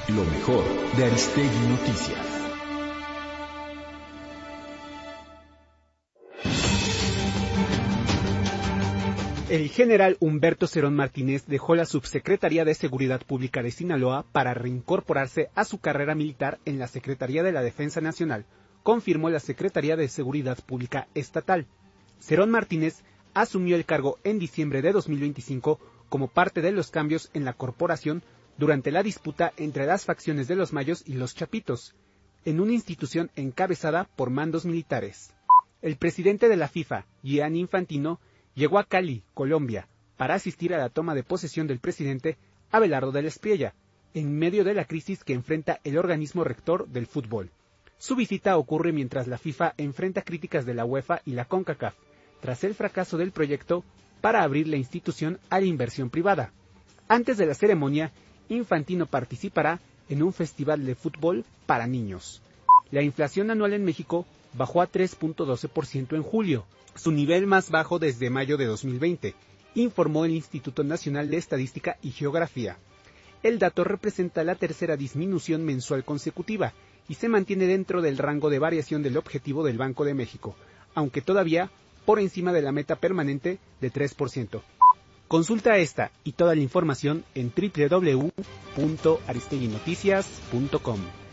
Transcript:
Lo mejor de Aristegui Noticias. El general Humberto Cerón Martínez dejó la Subsecretaría de Seguridad Pública de Sinaloa para reincorporarse a su carrera militar en la Secretaría de la Defensa Nacional, confirmó la Secretaría de Seguridad Pública Estatal. Cerón Martínez asumió el cargo en diciembre de 2025 como parte de los cambios en la corporación durante la disputa entre las facciones de los Mayos y los Chapitos, en una institución encabezada por mandos militares. El presidente de la FIFA, Gianni Infantino, llegó a Cali, Colombia, para asistir a la toma de posesión del presidente Abelardo del Espriella, en medio de la crisis que enfrenta el organismo rector del fútbol. Su visita ocurre mientras la FIFA enfrenta críticas de la UEFA y la CONCACAF, tras el fracaso del proyecto para abrir la institución a la inversión privada. Antes de la ceremonia, Infantino participará en un festival de fútbol para niños. La inflación anual en México bajó a 3.12% en julio, su nivel más bajo desde mayo de 2020, informó el Instituto Nacional de Estadística y Geografía. El dato representa la tercera disminución mensual consecutiva y se mantiene dentro del rango de variación del objetivo del Banco de México, aunque todavía por encima de la meta permanente de 3%. Consulta esta y toda la información en www.aristeguinoticias.com.